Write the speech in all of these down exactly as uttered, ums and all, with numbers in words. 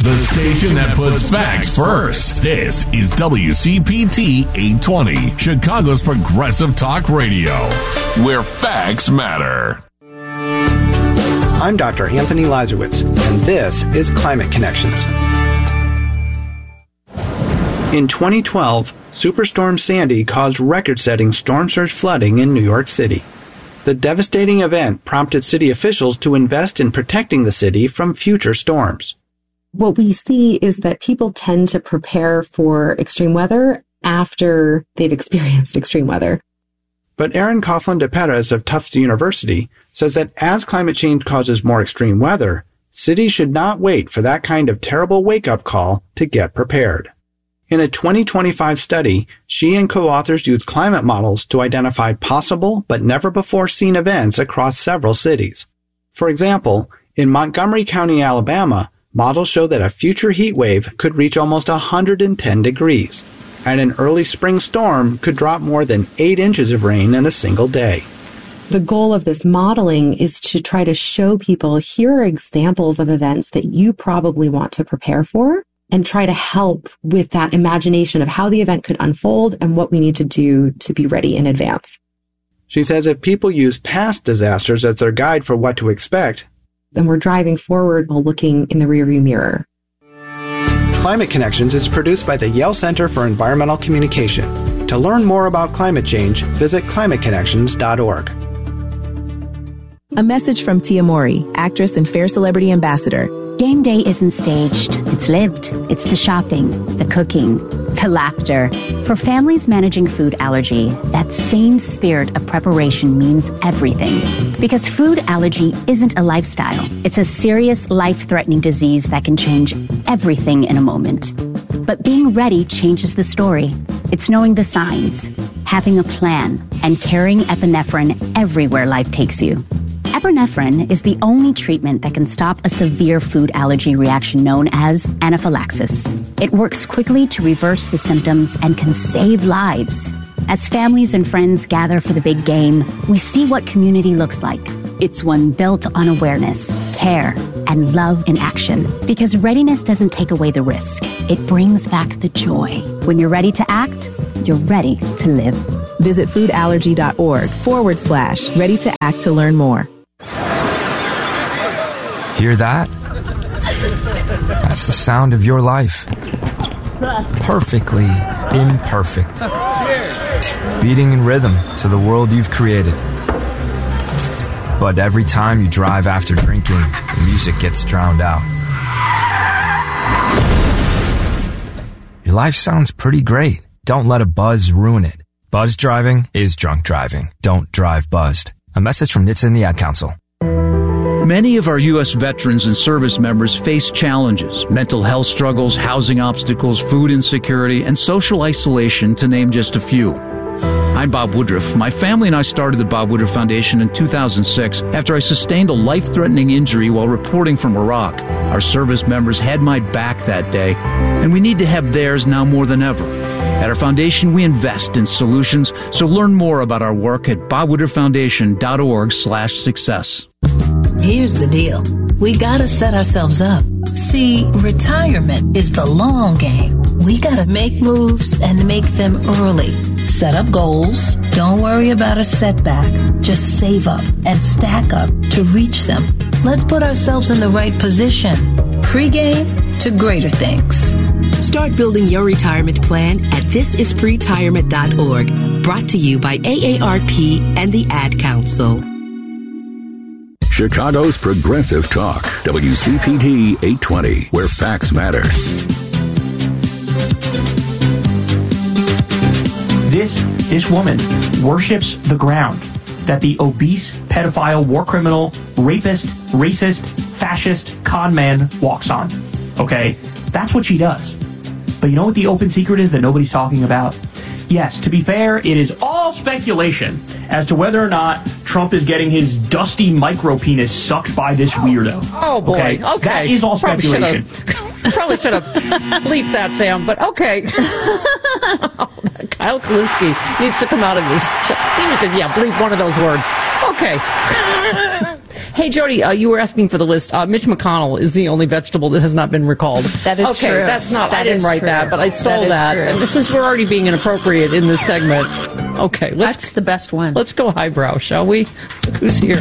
The station that puts facts first. This is W C P T eight twenty, Chicago's Progressive Talk Radio, where facts matter. I'm Doctor Anthony Lazarowitz, and this is Climate Connections. In twenty twelve, Superstorm Sandy caused record-setting storm surge flooding in New York City. The devastating event prompted city officials to invest in protecting the city from future storms. What we see is that people tend to prepare for extreme weather after they've experienced extreme weather. But Aaron Coughlin de Perez of Tufts University says that as climate change causes more extreme weather, cities should not wait for that kind of terrible wake-up call to get prepared. In a twenty twenty-five study, she and co-authors used climate models to identify possible but never-before-seen events across several cities. For example, in Montgomery County, Alabama, models show that a future heat wave could reach almost one hundred ten degrees, and an early spring storm could drop more than eight inches of rain in a single day. The goal of this modeling is to try to show people, here are examples of events that you probably want to prepare for, and try to help with that imagination of how the event could unfold and what we need to do to be ready in advance. She says if people use past disasters as their guide for what to expect, then we're driving forward while looking in the rearview mirror. Climate Connections is produced by the Yale Center for Environmental Communication. To learn more about climate change, visit climate connections dot org. A message from Tia Mori, actress and Fair Celebrity Ambassador. Game day isn't staged. It's lived. It's the shopping, the cooking, the laughter. For families managing food allergy, that same spirit of preparation means everything. Because food allergy isn't a lifestyle. It's a serious, life-threatening disease that can change everything in a moment. But being ready changes the story. It's knowing the signs, having a plan, and carrying epinephrine everywhere life takes you. Epinephrine is the only treatment that can stop a severe food allergy reaction known as anaphylaxis. It works quickly to reverse the symptoms and can save lives. As families and friends gather for the big game, we see what community looks like. It's one built on awareness, care, and love in action. Because readiness doesn't take away the risk. It brings back the joy. When you're ready to act, you're ready to live. Visit foodallergy.org forward slash ready to act to learn more. Hear that? That's the sound of your life. Perfectly imperfect. Beating in rhythm to the world you've created. But every time you drive after drinking, the music gets drowned out. Your life sounds pretty great. Don't let a buzz ruin it. Buzz driving is drunk driving. Don't drive buzzed. A message from N H T S A and the Ad Council. Many of our U S veterans and service members face challenges, mental health struggles, housing obstacles, food insecurity, and social isolation, to name just a few. I'm Bob Woodruff. My family and I started the Bob Woodruff Foundation in two thousand six after I sustained a life-threatening injury while reporting from Iraq. Our service members had my back that day, and we need to have theirs now more than ever. At our foundation, we invest in solutions, so learn more about our work at bob woodruff foundation dot org slash success. Here's the deal. We gotta set ourselves up. See, retirement is the long game. We gotta make moves and make them early. Set up goals. Don't worry about a setback. Just save up and stack up to reach them. Let's put ourselves in the right position. Pre-game to greater things. Start building your retirement plan at this is pretirement dot org. Brought to you by A A R P and the Ad Council. Chicago's Progressive Talk, W C P T eight twenty, where facts matter. This, this woman worships the ground that the obese, pedophile, war criminal, rapist, racist, fascist, con man walks on. Okay? That's what she does. But you know what the open secret is that nobody's talking about? Yes, to be fair, it is all speculation as to whether or not Trump is getting his dusty micro penis sucked by this weirdo. Oh, boy. Okay. okay. That is all Probably speculation. Should've, probably should have bleeped that, Sam, but okay. Kyle Kalinske needs to come out of his... He needs to, yeah, bleep one of those words. Okay. Hey, Jody, uh, you were asking for the list. Uh, Mitch McConnell is the only vegetable that has not been recalled. That is okay, true. Okay, that's not, that I didn't write true. that, but I stole that. that. And since we're already being inappropriate in this segment, okay, let's. That's the best one. Let's go highbrow, shall we? Who's here?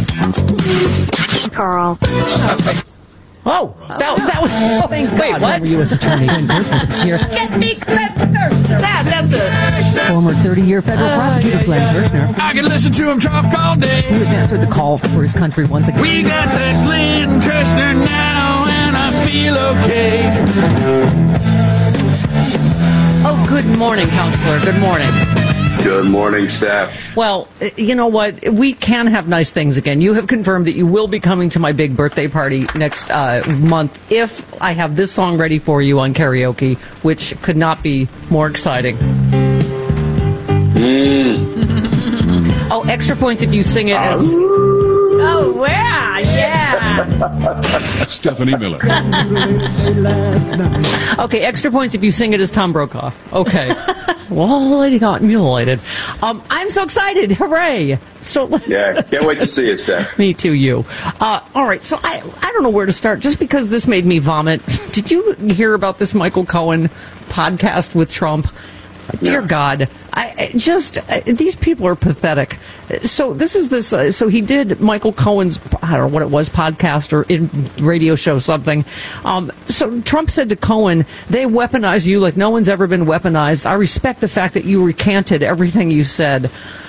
Carl. Okay. Oh, that, that was. Oh, Thank wait, God, what? U S Attorney Glenn Gertner is here. Get me Glenn Gertner. That, that's it. Former thirty-year federal Uh, prosecutor yeah, Glenn yeah. Gertner. I can listen to him talk all day. Who has answered the call for his country once again. We got that Glenn Kirshner now, and I feel okay. Oh, good morning, Counselor. Good morning. Good morning, Steph. Well, you know what? We can have nice things again. You have confirmed that you will be coming to my big birthday party next uh, month if I have this song ready for you on karaoke, which could not be more exciting. Mm. Oh, extra points if you sing it as... Oh, yeah, yeah. Stephanie Miller. Okay, extra points if you sing it as Tom Brokaw. Okay. Well, lady got mutilated. Um, I'm so excited. Hooray. So Yeah, can't wait to see you, Steph. Me too, you. Uh, all right, so I, I don't know where to start, just because this made me vomit. Did you hear about this Michael Cohen podcast with Trump? Dear No. God, I I just uh, these people are pathetic. So this is this. Uh, so he did Michael Cohen's, I don't know what it was, podcast or in radio show something. Um, so Trump said to Cohen, "They weaponize you like no one's ever been weaponized. I respect the fact that you recanted everything you said."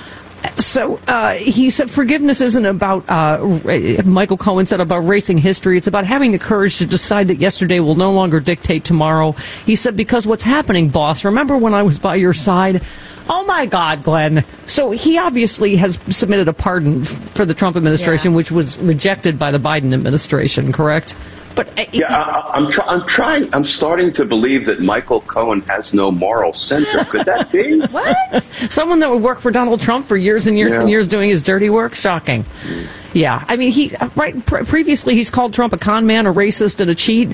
So uh, he said forgiveness isn't about, uh, Michael Cohen said, about erasing history. It's about having the courage to decide that yesterday will no longer dictate tomorrow. He said, because what's happening, boss, remember when I was by your side? Oh, my God, Glenn. So he obviously has submitted a pardon for the Trump administration, yeah. which was rejected by the Biden administration, correct? But uh, yeah, I, I'm, try, I'm trying. I'm starting to believe that Michael Cohen has no moral center. Could that be? What? Someone that would work for Donald Trump for years and years yeah. and years doing his dirty work? Shocking. Mm. Yeah, I mean, he right. Pre- previously, he's called Trump a con man, a racist, and a cheat.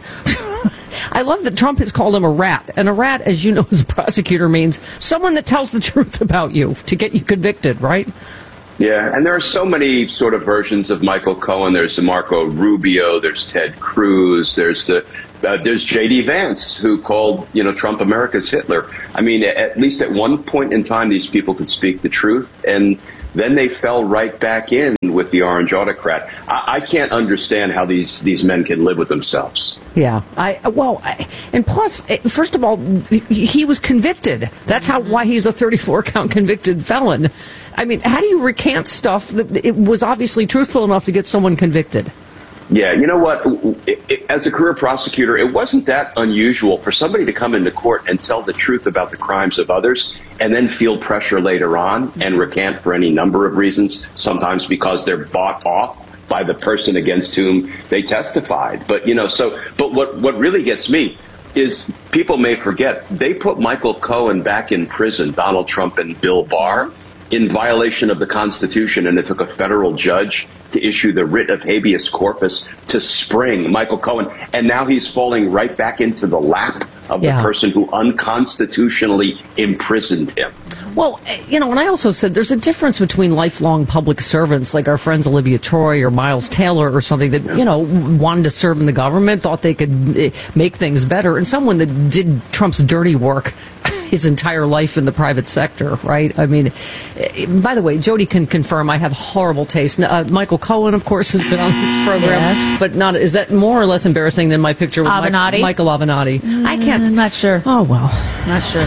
I love that Trump has called him a rat, and a rat, as you know, as a prosecutor, means someone that tells the truth about you to get you convicted, right? Yeah, and there are so many sort of versions of Michael Cohen. There's the Marco Rubio, there's Ted Cruz, there's the uh, there's J D Vance, who called, you know, Trump America's Hitler. I mean, at least at one point in time, these people could speak the truth, and then they fell right back in with the orange autocrat. I, I can't understand how these, these men can live with themselves. Yeah, I well, I, and plus, first of all, he, he was convicted. That's how why he's a thirty-four count convicted felon. I mean, how do you recant stuff that it was obviously truthful enough to get someone convicted? Yeah, you know what? It, it, as a career prosecutor, it wasn't that unusual for somebody to come into court and tell the truth about the crimes of others and then feel pressure later on and recant for any number of reasons, sometimes because they're bought off by the person against whom they testified. But, you know, so but what, what really gets me is people may forget they put Michael Cohen back in prison, Donald Trump and Bill Barr, in violation of the Constitution, and it took a federal judge to issue the writ of habeas corpus to spring Michael Cohen, and now he's falling right back into the lap of yeah. the person who unconstitutionally imprisoned him. Well, you know, and I also said there's a difference between lifelong public servants like our friends Olivia Troy or Miles Taylor or something that, you know, wanted to serve in the government, thought they could make things better, and someone that did Trump's dirty work his entire life in the private sector, right? I mean, by the way, Jody can confirm I have horrible taste. Uh, Michael Cohen, of course, has been on this program, yes. but not. Is that more or less embarrassing than my picture with Avenatti? Mike, Michael Avenatti? Mm, I can't. I'm not sure. Oh, well. Not sure.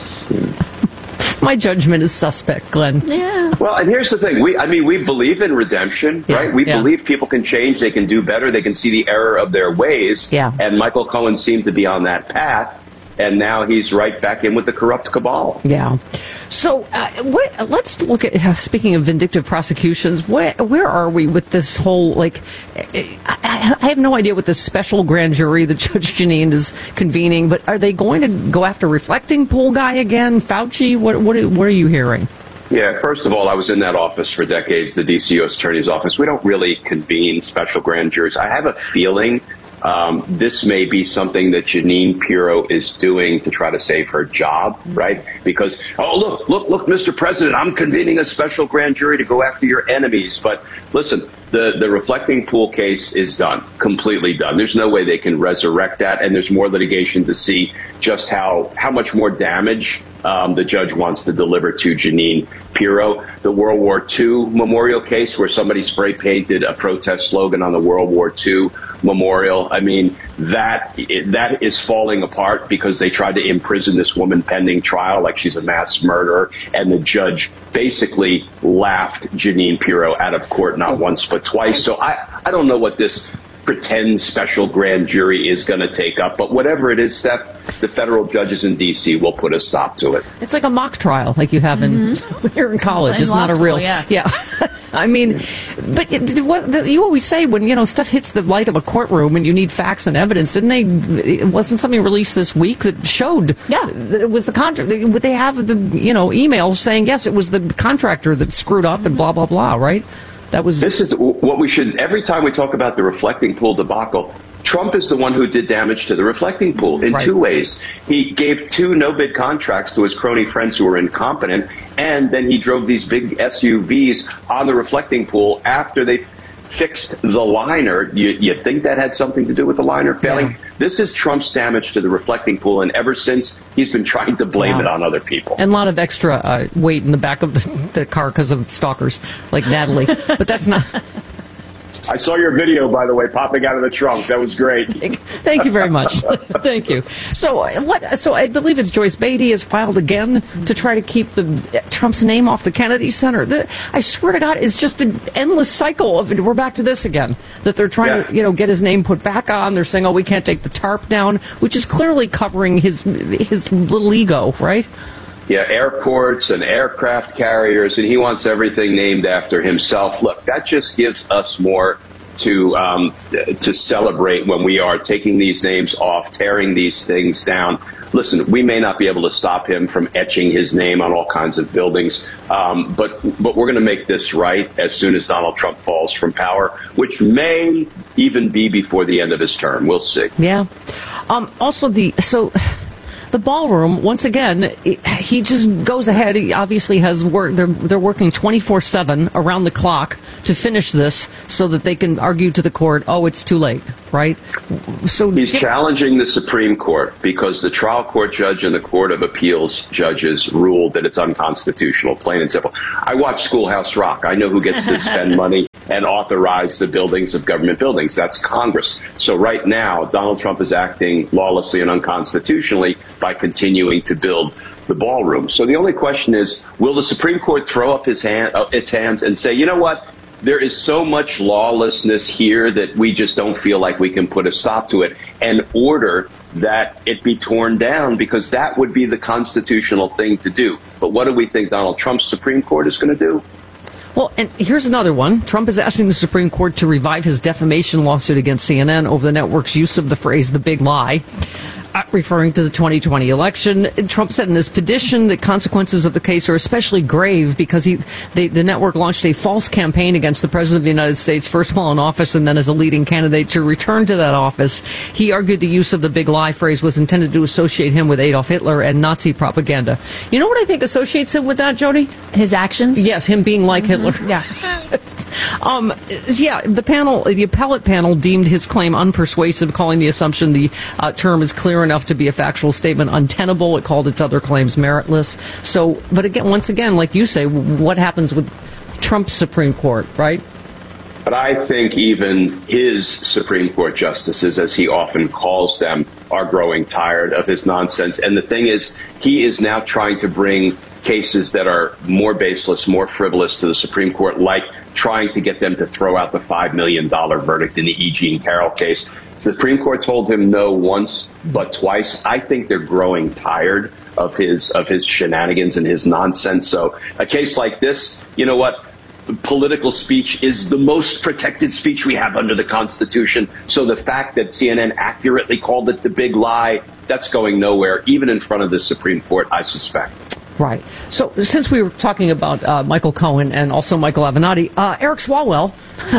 My judgment is suspect, Glenn. Yeah. Well, and here's the thing. We, I mean, we believe in redemption, yeah, right? We yeah. believe people can change, they can do better, they can see the error of their ways. Yeah. And Michael Cohen seemed to be on that path. And now he's right back in with the corrupt cabal. Yeah. So uh, what, let's look at, uh, speaking of vindictive prosecutions, where, where are we with this whole, like, I, I have no idea what this special grand jury that Judge Jeanine is convening, but are they going to go after Reflecting Pool guy again, Fauci? What, what, what are you hearing? Yeah, first of all, I was in that office for decades, the D C U S Attorney's Office. We don't really convene special grand juries. I have a feeling Um, this may be something that Jeanine Pirro is doing to try to save her job, right? Because, oh, look, look, look, Mister President, I'm convening a special grand jury to go after your enemies. But listen, The the reflecting pool case is done, completely done. There's no way they can resurrect that, and there's more litigation to see just how, how much more damage um, the judge wants to deliver to Jeanine Pirro. The World War Two memorial case where somebody spray painted a protest slogan on the World War Two memorial. I mean, that that is falling apart because they tried to imprison this woman pending trial like she's a mass murderer, and the judge basically laughed Jeanine Pirro out of court not once but twice. So I, I don't know what this pretend special grand jury is going to take up, but whatever it is, Steph, the federal judges in D C will put a stop to it. It's like a mock trial like you have in mm-hmm. here in college. In it's not a school, real yeah, yeah. I mean, but it, what the, you always say when, you know, stuff hits the light of a courtroom and you need facts and evidence, didn't they? It wasn't something released this week that showed yeah. that it was the contract. Would they have the, you know, emails saying, yes, it was the contractor that screwed up and blah, blah, blah, right? That was. This is what we should, every time we talk about the reflecting pool debacle, Trump is the one who did damage to the reflecting pool in right. two ways. He gave two no-bid contracts to his crony friends who were incompetent, and then he drove these big S U Vs on the reflecting pool after they fixed the liner. You, you think that had something to do with the liner failing? Yeah. This is Trump's damage to the reflecting pool, and ever since, he's been trying to blame wow. it on other people. And a lot of extra uh, weight in the back of the, the car because of stalkers like Natalie. But that's not... I saw your video, by the way, popping out of the trunk. That was great. Thank you very much. Thank you. So, what? So I believe it's Joyce Beatty has filed again to try to keep the Trump's name off the Kennedy Center. The, I swear to God, it's just an endless cycle of. We're back to this again. That they're trying yeah. to, you know, get his name put back on. They're saying, oh, we can't take the tarp down, which is clearly covering his his little ego, right? Yeah, airports and aircraft carriers, and he wants everything named after himself. Look, that just gives us more to um, to celebrate when we are taking these names off, tearing these things down. Listen, we may not be able to stop him from etching his name on all kinds of buildings, um, but but we're going to make this right as soon as Donald Trump falls from power, which may even be before the end of his term. We'll see. Yeah. Um, also, the so. The ballroom, once again, he just goes ahead. He obviously has work. They're, they're working twenty-four seven around the clock to finish this so that they can argue to the court, oh, it's too late, right? So he's challenging the Supreme Court because the trial court judge and the Court of Appeals judges ruled that it's unconstitutional, plain and simple. I watch Schoolhouse Rock. I know who gets to spend money and authorize the buildings of government buildings. That's Congress. So right now, Donald Trump is acting lawlessly and unconstitutionally by continuing to build the ballroom. So the only question is, will the Supreme Court throw up his hand, uh, its hands and say, you know what, there is so much lawlessness here that we just don't feel like we can put a stop to it, and order that it be torn down, because that would be the constitutional thing to do. But what do we think Donald Trump's Supreme Court is going to do? Well, and here's another one. Trump is asking the Supreme Court to revive his defamation lawsuit against C N N over the network's use of the phrase "the big lie," uh, referring to the twenty twenty election. Trump said in his petition that consequences of the case are especially grave because he, they, the network launched a false campaign against the President of the United States, first while in office and then as a leading candidate to return to that office. He argued the use of the big lie phrase was intended to associate him with Adolf Hitler and Nazi propaganda. You know what I think associates him with that, Jody? His actions? Yes, him being like mm-hmm. Hitler. Yeah. um, yeah, the panel, the appellate panel deemed his claim unpersuasive, calling the assumption the uh, term is clear enough to be a factual statement untenable. It called its other claims meritless. So, but again, once again, like you say, what happens with Trump's Supreme Court, right? But I think even his Supreme Court justices, as he often calls them, are growing tired of his nonsense. And the thing is, he is now trying to bring cases that are more baseless, more frivolous to the Supreme Court, like trying to get them to throw out the five million dollars verdict in the E. Jean Carroll case. The Supreme Court told him no once, but twice. I think they're growing tired of his of his shenanigans and his nonsense. So a case like this, you know what? Political speech is the most protected speech we have under the Constitution. So the fact that C N N accurately called it the big lie, that's going nowhere, even in front of the Supreme Court, I suspect. Right. So since we were talking about uh, Michael Cohen and also Michael Avenatti, uh, Eric Swalwell,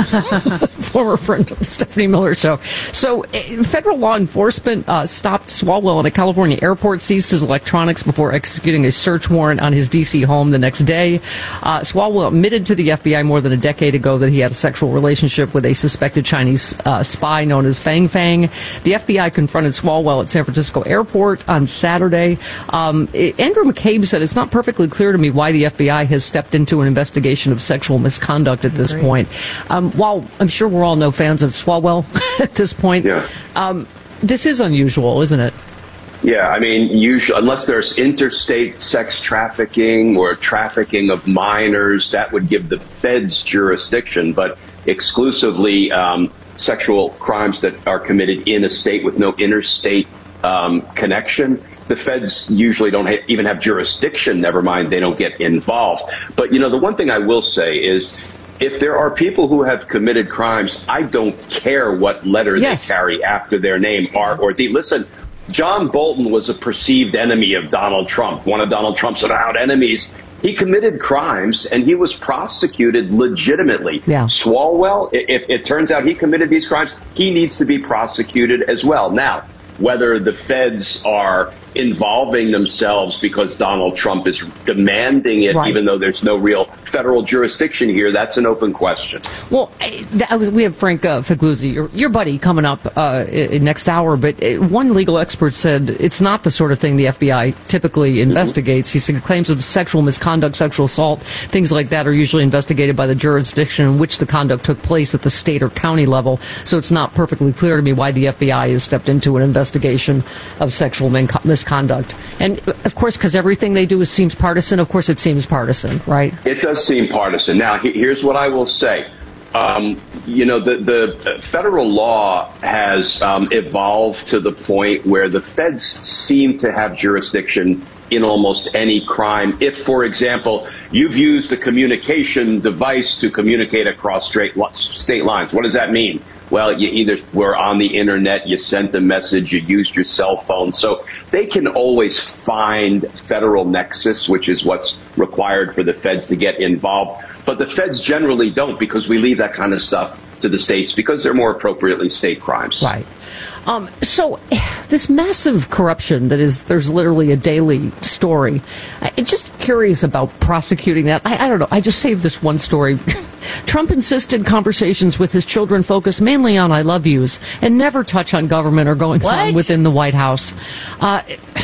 former friend of the Stephanie Miller Show. So uh, federal law enforcement uh, stopped Swalwell at a California airport, seized his electronics before executing a search warrant on his D C home the next day. Uh, Swalwell admitted to the F B I more than a decade ago that he had a sexual relationship with a suspected Chinese uh, spy known as Fang Fang. The F B I confronted Swalwell at San Francisco airport on Saturday. Um, it, Andrew McCabe said, it's not perfectly clear to me why the F B I has stepped into an investigation of sexual misconduct at this Great. point. Um, while I'm sure we're all no fans of Swalwell at this point, yeah. um, this is unusual, isn't it? Yeah, I mean, usually, unless there's interstate sex trafficking or trafficking of minors, that would give the feds jurisdiction, but exclusively um, sexual crimes that are committed in a state with no interstate um, connection. The feds usually don't ha- even have jurisdiction, never mind they don't get involved. But, you know, the one thing I will say is if there are people who have committed crimes, I don't care what letter yes. they carry after their name, R or D. Listen, John Bolton was a perceived enemy of Donald Trump, one of Donald Trump's avowed enemies. He committed crimes, and he was prosecuted legitimately. Yeah. Swalwell, if it turns out he committed these crimes, he needs to be prosecuted as well. Now, whether the feds are involving themselves because Donald Trump is demanding it, right. even though there's no real federal jurisdiction here, that's an open question. Well, that was, we have Frank uh, Figluzzi, your, your buddy, coming up uh, next hour, but one legal expert said it's not the sort of thing the F B I typically investigates. Mm-hmm. He said claims of sexual misconduct, sexual assault, things like that are usually investigated by the jurisdiction in which the conduct took place at the state or county level, so it's not perfectly clear to me why the F B I has stepped into an investigation of sexual misconduct. Conduct. And, of course, because everything they do is, seems partisan, of course it seems partisan, right? It does seem partisan. Now, he, here's what I will say. Um, you know, the, the federal law has um, evolved to the point where the feds seem to have jurisdiction in almost any crime. If, for example, you've used a communication device to communicate across straight, state lines, what does that mean? Well, you either were on the internet, you sent a message, you used your cell phone. So they can always find federal nexus, which is what's required for the feds to get involved. But the feds generally don't, because we leave that kind of stuff to the states because they're more appropriately state crimes. Right. Um, so this massive corruption that is, there's literally a daily story. I'm just curious about prosecuting that. I, I don't know. I just saved this one story. Trump insisted conversations with his children focus mainly on I love yous and never touch on government or goings on within the White House. Uh,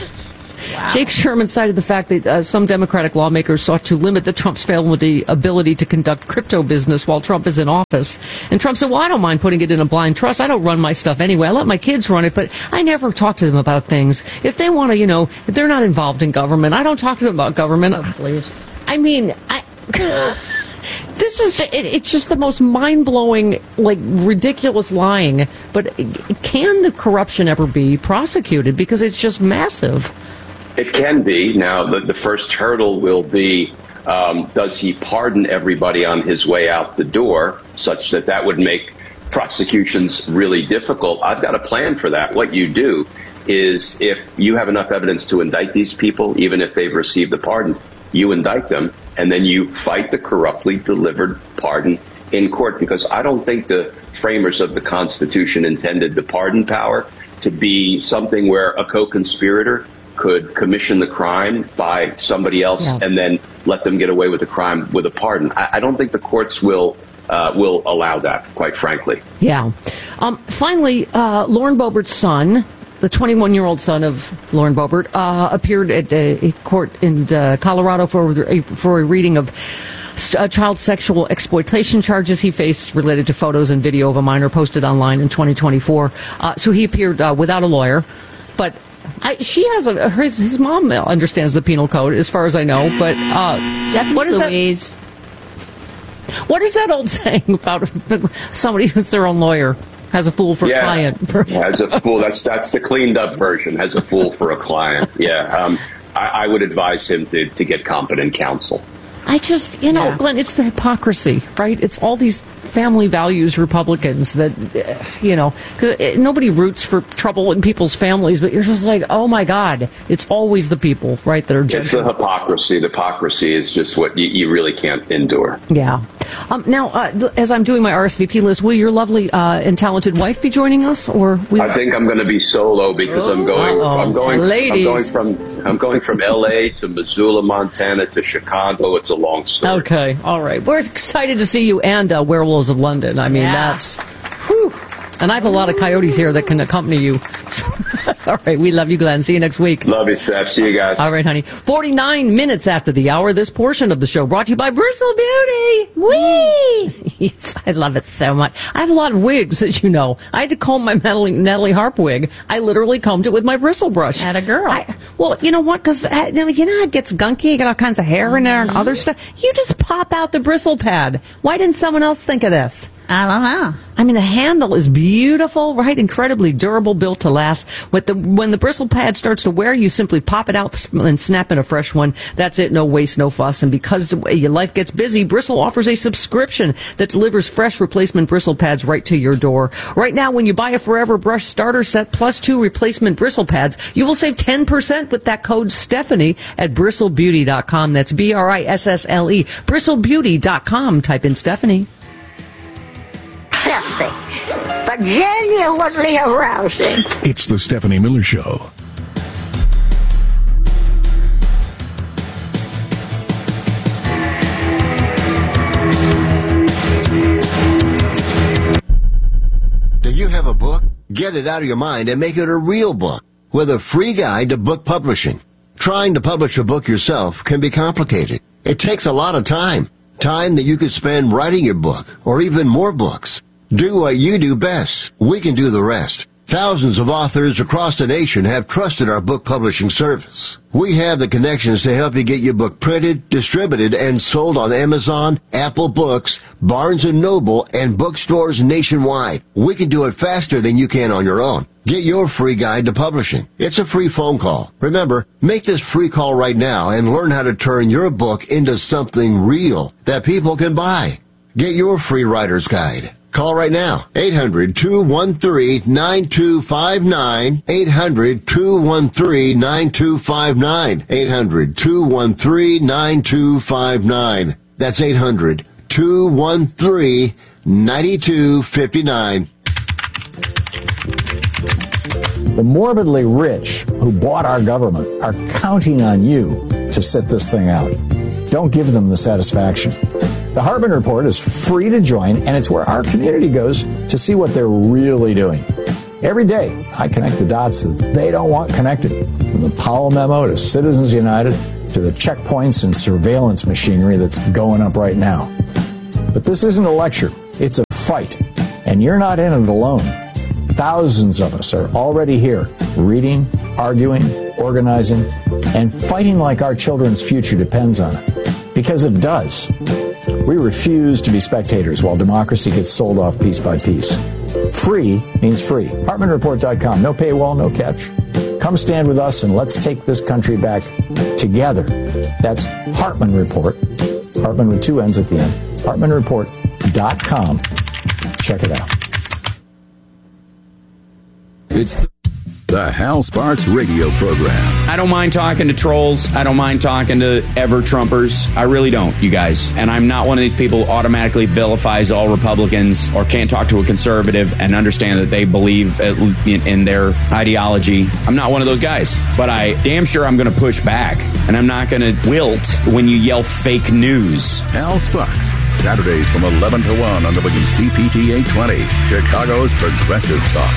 Wow. Jake Sherman cited the fact that uh, some Democratic lawmakers sought to limit the Trump's family ability to conduct crypto business while Trump is in office. And Trump said, well, I don't mind putting it in a blind trust. I don't run my stuff anyway. I let my kids run it, but I never talk to them about things. If they want to, you know, if they're not involved in government, I don't talk to them about government. Oh, please. I mean, I... This is, it, it's just the most mind-blowing, like, ridiculous lying. But can the corruption ever be prosecuted? Because it's just massive. It can be. Now, the, the first hurdle will be, um, does he pardon everybody on his way out the door, such that that would make prosecutions really difficult? I've got a plan for that. What you do is, if you have enough evidence to indict these people, even if they've received the pardon, you indict them, and then you fight the corruptly delivered pardon in court, because I don't think the framers of the Constitution intended the pardon power to be something where a co-conspirator could commission the crime by somebody else yeah. and then let them get away with the crime with a pardon. I, I don't think the courts will uh, will allow that, quite frankly. Yeah. Um, finally, uh, Lauren Boebert's son, the twenty-one-year-old son of Lauren Boebert, uh, appeared at a court in uh, Colorado for a, for a reading of uh, child sexual exploitation charges he faced related to photos and video of a minor posted online in twenty twenty-four. Uh, so he appeared uh, without a lawyer, but I, she has a his, his mom understands the penal code, as far as I know. But uh, Stephanie what is Louise. that? What is that old saying about somebody who's their own lawyer? Has a fool for yeah. a client. Has a fool. That's that's the cleaned up version. Has a fool for a client. Yeah. Um, I, I would advise him to, to get competent counsel. I just, you know, yeah. Glenn, it's the hypocrisy, right? It's all these family values Republicans that, uh, you know, 'cause it, nobody roots for trouble in people's families, but you're just like, oh my God, it's always the people, right, that are judging. It's the hypocrisy. The hypocrisy is just what you, you really can't endure. Yeah. Um, now, uh, as I'm doing my R S V P list, will your lovely uh, and talented wife be joining us, or? Will I think I'm going to be solo because oh, I'm going. uh-oh. I'm going. Ladies. I'm going from. I'm going from L A to Missoula, Montana to Chicago. It's a long story. Okay. All right. We're excited to see you and uh, Werewolves of London. I mean, yeah. that's. Whew. And I have a lot of coyotes here that can accompany you. All right, we love you, Glenn. See you next week. Love you, Steph. See you guys. All right, honey. forty-nine minutes after the hour, this portion of the show brought to you by Bristle Beauty. Whee! Yes, I love it so much. I have a lot of wigs, as you know. I had to comb my Natalie, Natalie Harp wig. I literally combed it with my bristle brush. At a girl. I, well, you know what? Because, uh, you know, it gets gunky. You got all kinds of hair in there and other stuff. You just pop out the bristle pad. Why didn't someone else think of this? I don't know. I mean, the handle is beautiful, right? Incredibly durable, built to last. When the, when the bristle pad starts to wear, you simply pop it out and snap in a fresh one. That's it. No waste, no fuss. And because your life gets busy, Bristle offers a subscription that delivers fresh replacement bristle pads right to your door. Right now, when you buy a Forever Brush starter set plus two replacement bristle pads, you will save ten percent with that code Stephanie at bristle beauty dot com. That's B R I S S L E. bristle beauty dot com. Type in Stephanie. Filthy, but genuinely arousing. It's the Stephanie Miller Show. Do you have a book? Get it out of your mind and make it a real book with a free guide to book publishing. Trying to publish a book yourself can be complicated. It takes a lot of time. Time that you could spend writing your book or even more books. Do what you do best. We can do the rest. Thousands of authors across the nation have trusted our book publishing service. We have the connections to help you get your book printed, distributed, and sold on Amazon, Apple Books, Barnes and Noble, and bookstores nationwide. We can do it faster than you can on your own. Get your free guide to publishing. It's a free phone call. Remember, make this free call right now and learn how to turn your book into something real that people can buy. Get your free writer's guide. Call right now, eight hundred, two one three, nine two five nine, eight hundred, two one three, nine two five nine, eight hundred, two one three, nine two five nine. That's eight hundred, two one three, nine two five nine. The morbidly rich who bought our government are counting on you to sit this thing out. Don't give them the satisfaction. The Hartman Report is free to join, and it's where our community goes to see what they're really doing. Every day, I connect the dots that they don't want connected, from the Powell memo to Citizens United to the checkpoints and surveillance machinery that's going up right now. But this isn't a lecture. It's a fight, and you're not in it alone. Thousands of us are already here, reading, arguing, organizing, and fighting like our children's future depends on it. Because it does. We refuse to be spectators while democracy gets sold off piece by piece. Free means free. Hartman Report dot com. No paywall, no catch. Come stand with us and let's take this country back together. That's Hartman Report. Hartman with two N's at the end. Hartman Report dot com. Check it out. It's the, the Hal Sparks radio program. I don't mind talking to trolls. I don't mind talking to ever-Trumpers. I really don't, you guys. And I'm not one of these people who automatically vilifies all Republicans or can't talk to a conservative and understand that they believe in, in their ideology. I'm not one of those guys. But I damn sure I'm going to push back. And I'm not going to wilt when you yell fake news. Hal Sparks, Saturdays from eleven to one on W C P T eight twenty, Chicago's Progressive Talk.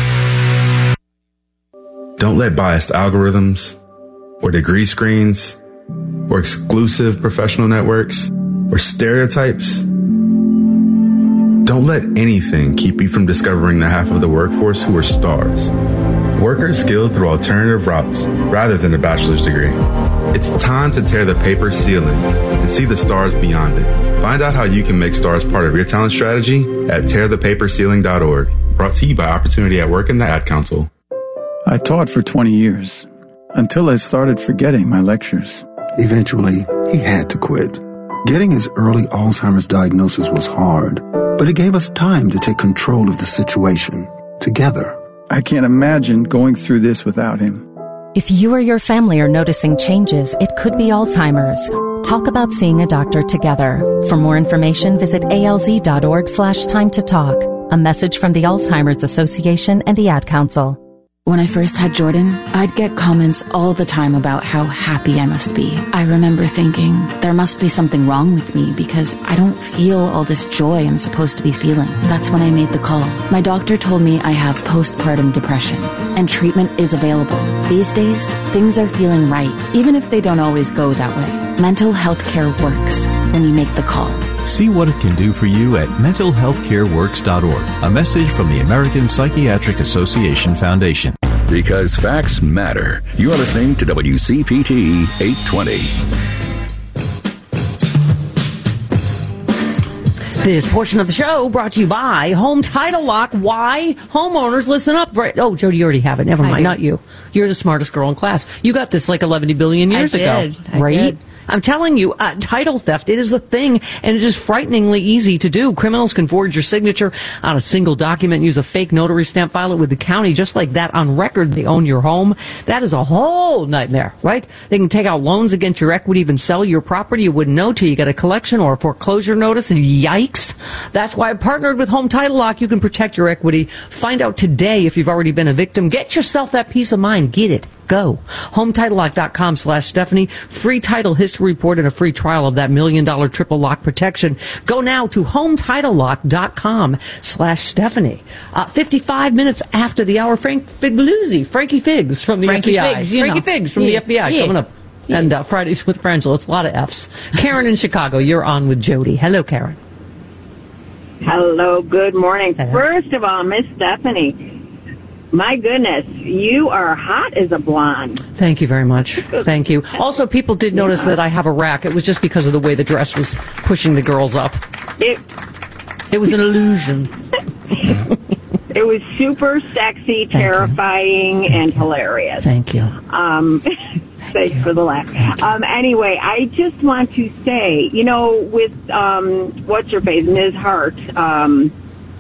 Don't let biased algorithms or degree screens or exclusive professional networks or stereotypes. Don't let anything keep you from discovering the half of the workforce who are stars. Workers skilled through alternative routes rather than a bachelor's degree. It's time to tear the paper ceiling and see the stars beyond it. Find out how you can make stars part of your talent strategy at tear the paper ceiling dot org. Brought to you by Opportunity at Work and the Ad Council. I taught for twenty years, until I started forgetting my lectures. Eventually, he had to quit. Getting his early Alzheimer's diagnosis was hard. But it gave us time to take control of the situation together. I can't imagine going through this without him. If you or your family are noticing changes, it could be Alzheimer's. Talk about seeing a doctor together. For more information, visit alz.org slash time to talk. A message from the Alzheimer's Association and the Ad Council. When I first had Jordan, I'd get comments all the time about how happy I must be. I remember thinking, there must be something wrong with me because I don't feel all this joy I'm supposed to be feeling. That's when I made the call. My doctor told me I have postpartum depression, and treatment is available. These days, things are feeling right, even if they don't always go that way. Mental health care works when you make the call. See what it can do for you at mental health care works dot org. A message from the American Psychiatric Association Foundation. Because facts matter. You're listening to W C P T eight twenty. This portion of the show brought to you by Home Title Lock. Why? Homeowners, listen up. Right. Oh, Jody, you already have it. Never mind. Not you. You're the smartest girl in class. You got this like eleven billion years I ago. did. I right? did. I'm telling you, uh, title theft, it is a thing, and it is frighteningly easy to do. Criminals can forge your signature on a single document, use a fake notary stamp, file it with the county, just like that on record they own your home. That is a whole nightmare, right? They can take out loans against your equity, even sell your property. You wouldn't know till you get a collection or a foreclosure notice. Yikes. That's why I partnered with Home Title Lock. You can protect your equity. Find out today if you've already been a victim. Get yourself that peace of mind. Get it. Go. home title lock dot com slash Stephanie. Free title history report and a free trial of that million dollar triple lock protection. Go now to home title lock dot com slash Stephanie. Uh, fifty-five minutes after the hour, Frank Figluzzi, Frankie Figs from the Frankie F B I. Figs, you Frankie know. Figs from Yeah. the F B I Yeah. coming up. Yeah. And uh, Fridays with Frangela. It's a lot of F's. Karen in Chicago, you're on with Jody. Hello, Karen. Hello, good morning. Hello. First of all, Miss Stephanie, my goodness, you are hot as a blonde. Thank you very much. Thank you. Also, people did notice that I have a rack. It was just because of the way the dress was pushing the girls up. It, it was an illusion. It was super sexy, terrifying, and hilarious. Thank you. Um, thanks for the laugh. Um, anyway, I just want to say, you know, with um, what's her face, Miz Hart. Um,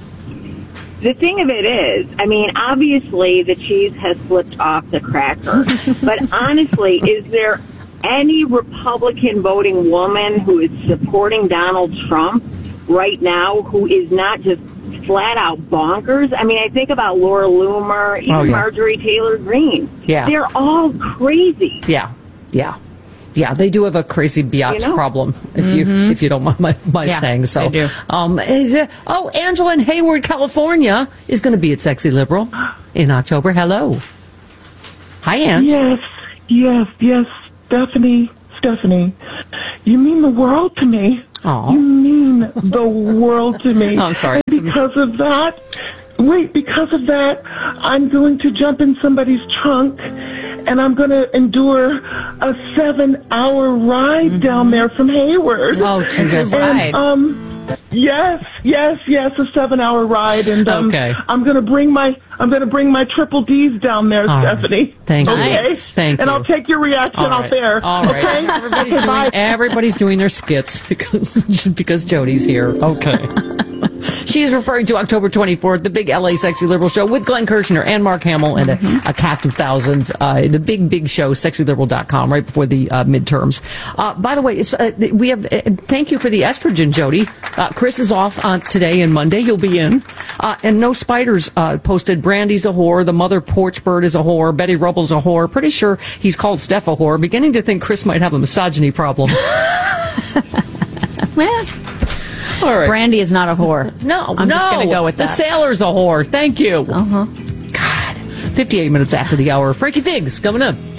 The thing of it is, I mean, obviously the cheese has slipped off the cracker. But honestly, is there any Republican voting woman who is supporting Donald Trump right now who is not just flat out bonkers? I mean, I think about Laura Loomer, even Oh, yeah. Marjorie Taylor Greene. Yeah. They're all crazy. Yeah, yeah. Yeah, they do have a crazy biatch You know? problem, if you Mhm. if you don't mind my, my Yeah, saying so. they do. Um, is, uh, oh, Angela in Hayward, California, is going to be at Sexy Liberal in October. Hello. Hi, Ange. Yes, yes, yes, Stephanie, Stephanie, you mean the world to me. Aw. You mean the world to me. Oh, I'm sorry. And because of that, wait, because of that, I'm going to jump in somebody's trunk and I'm going to endure a seven-hour ride Mm-hmm. down there from Hayward. Oh, Jesus. And, um, yes, yes, yes, a seven-hour ride, and um, Okay. I'm going to bring my I'm going to bring my triple D's down there, All right. Stephanie. Thank you. okay? Nice. Thank and you. I'll take your reaction All off right. there. All right. Okay. Everybody's, Okay, bye. doing, everybody's doing their skits because because Jody's here. Okay. She is referring to October twenty-fourth, the big L A Sexy Liberal show with Glenn Kirshner and Mark Hamill and a, a cast of thousands. Uh, the big, big show, sexy liberal dot com, right before the uh, midterms. Uh, by the way, it's, uh, we have. Uh, thank you for the estrogen, Jody. Uh, Chris is off on today and Monday. You'll be in. Uh, and No Spiders uh, posted Brandy's a whore. The mother porch bird is a whore. Betty Rubble's a whore. Pretty sure he's called Steph a whore. Beginning to think Chris might have a misogyny problem. Well, All right. Brandy is not a whore. No, I'm no. just going to go with The that. sailor's a whore. Thank you. Uh huh. God. fifty-eight minutes after the hour. Frankie Figs coming up.